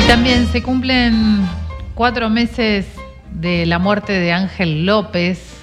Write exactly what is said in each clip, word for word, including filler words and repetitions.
Y también se cumplen cuatro meses de la muerte de Ángel López,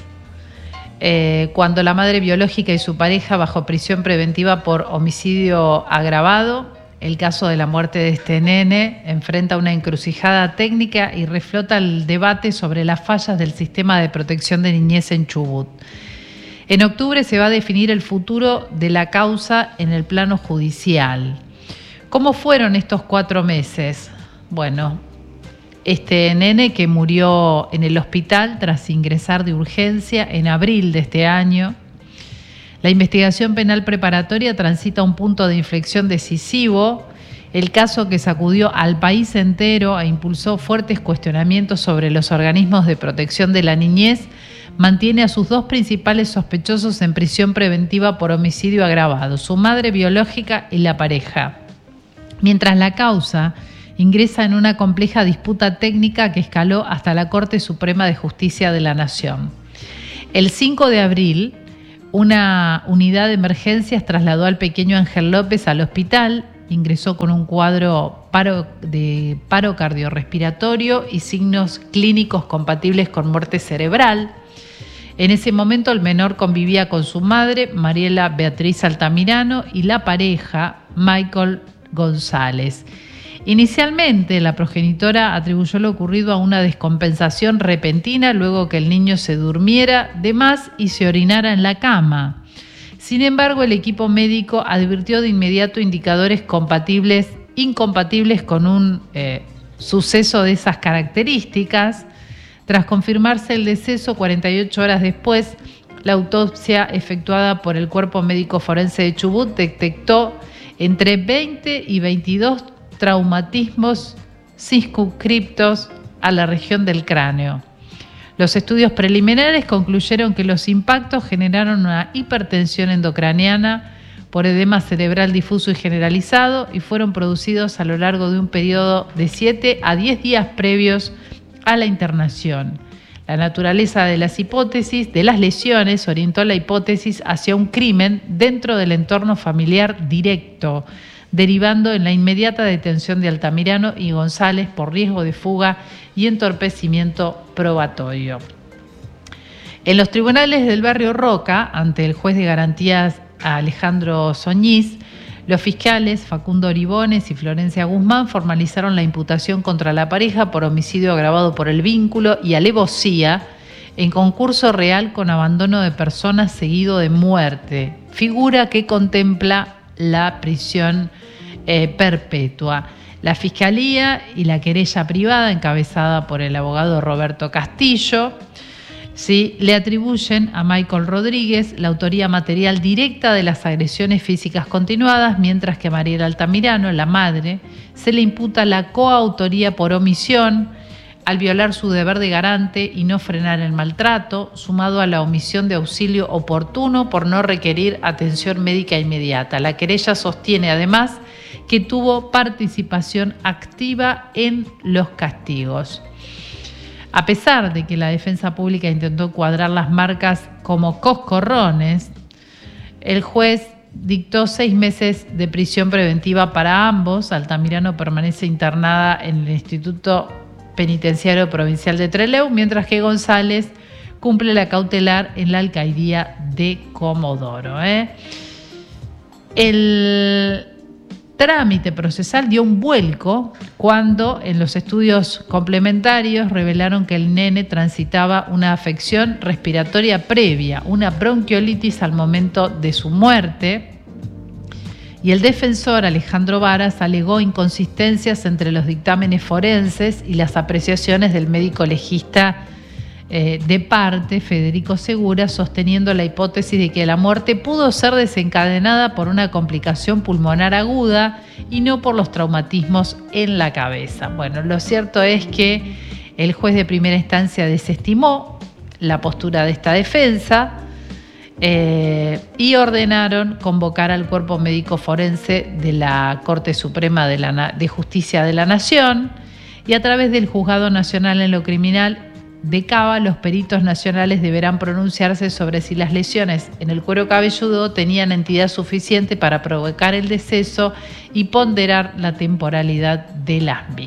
eh, cuando la madre biológica y su pareja bajo prisión preventiva por homicidio agravado. El caso de la muerte de este nene enfrenta una encrucijada técnica y reflota el debate sobre las fallas del sistema de protección de niñez en Chubut. En octubre se va a definir el futuro de la causa en el plano judicial. ¿Cómo fueron estos cuatro meses? Bueno, este nene que murió en el hospital tras ingresar de urgencia en abril de este año. La investigación penal preparatoria transita un punto de inflexión decisivo. El caso que sacudió al país entero e impulsó fuertes cuestionamientos sobre los organismos de protección de la niñez mantiene a sus dos principales sospechosos en prisión preventiva por homicidio agravado, su madre biológica y la pareja. Mientras la causa ingresa en una compleja disputa técnica que escaló hasta la Corte Suprema de Justicia de la Nación. El cinco de abril, una unidad de emergencias trasladó al pequeño Ángel López al hospital, ingresó con un cuadro paro, de paro cardiorrespiratorio y signos clínicos compatibles con muerte cerebral. En ese momento el menor convivía con su madre, Mariela Beatriz Altamirano, y la pareja, Michael González. Inicialmente, la progenitora atribuyó lo ocurrido a una descompensación repentina luego que el niño se durmiera de más y se orinara en la cama. Sin embargo, el equipo médico advirtió de inmediato indicadores compatibles, incompatibles con un eh, suceso de esas características. Tras confirmarse el deceso, cuarenta y ocho horas después, la autopsia efectuada por el Cuerpo Médico Forense de Chubut detectó entre veinte y veintidós traumatismos circunscriptos a la región del cráneo. Los estudios preliminares concluyeron que los impactos generaron una hipertensión endocraniana por edema cerebral difuso y generalizado y fueron producidos a lo largo de un periodo de siete a diez días previos a la internación. La naturaleza de las hipótesis, de las lesiones, orientó la hipótesis hacia un crimen dentro del entorno familiar directo, derivando en la inmediata detención de Altamirano y González por riesgo de fuga y entorpecimiento probatorio. En los tribunales del barrio Roca, ante el juez de garantías Alejandro Soñiz, los fiscales Facundo Oribones y Florencia Guzmán formalizaron la imputación contra la pareja por homicidio agravado por el vínculo y alevosía en concurso real con abandono de personas seguido de muerte, figura que contempla la prisión eh, perpetua. La Fiscalía y la querella privada, encabezada por el abogado Roberto Castillo, ¿sí?, le atribuyen a Michael Rodríguez la autoría material directa de las agresiones físicas continuadas, mientras que a Mariela Altamirano, la madre, se le imputa la coautoría por omisión al violar su deber de garante y no frenar el maltrato, sumado a la omisión de auxilio oportuno por no requerir atención médica inmediata. La querella sostiene además que tuvo participación activa en los castigos. A pesar de que la defensa pública intentó cuadrar las marcas como coscorrones, el juez dictó seis meses de prisión preventiva para ambos. Altamirano permanece internada en el Instituto Penitenciario Provincial de Trelew, mientras que González cumple la cautelar en la alcaldía de Comodoro. ¿eh? El trámite procesal dio un vuelco cuando en los estudios complementarios revelaron que el nene transitaba una afección respiratoria previa, una bronquiolitis al momento de su muerte, y el defensor Alejandro Varas alegó inconsistencias entre los dictámenes forenses y las apreciaciones del médico legista eh, de parte, Federico Segura, sosteniendo la hipótesis de que la muerte pudo ser desencadenada por una complicación pulmonar aguda y no por los traumatismos en la cabeza. Bueno, lo cierto es que el juez de primera instancia desestimó la postura de esta defensa eh, y ordenaron convocar al cuerpo médico forense de la Corte Suprema de, la, de Justicia de la Nación y a través del Juzgado Nacional en lo Criminal de Cava, los peritos nacionales deberán pronunciarse sobre si las lesiones en el cuero cabelludo tenían entidad suficiente para provocar el deceso y ponderar la temporalidad de las mismas.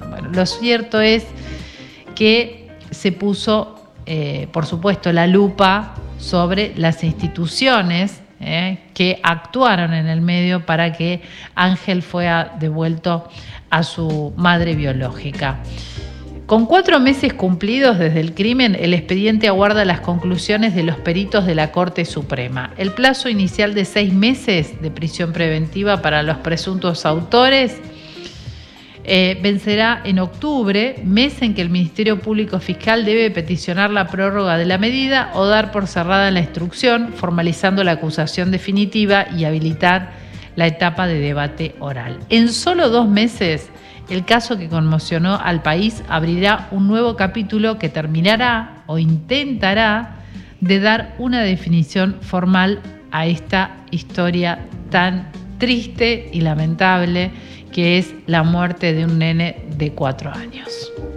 Bueno, lo cierto es que se puso, eh, por supuesto, la lupa sobre las instituciones eh, que actuaron en el medio para que Ángel fuera devuelto a su madre biológica. Con cuatro meses cumplidos desde el crimen, el expediente aguarda las conclusiones de los peritos de la Corte Suprema. El plazo inicial de seis meses de prisión preventiva para los presuntos autores eh, vencerá en octubre, mes en que el Ministerio Público Fiscal debe peticionar la prórroga de la medida o dar por cerrada la instrucción, formalizando la acusación definitiva y habilitar la etapa de debate oral. En solo dos meses, el caso que conmocionó al país abrirá un nuevo capítulo que terminará o intentará de dar una definición formal a esta historia tan triste y lamentable que es la muerte de un nene de cuatro años.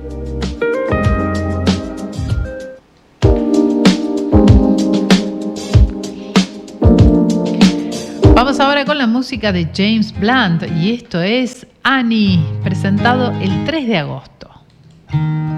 Vamos ahora con la música de James Blunt y esto es Annie, presentado el tres de agosto.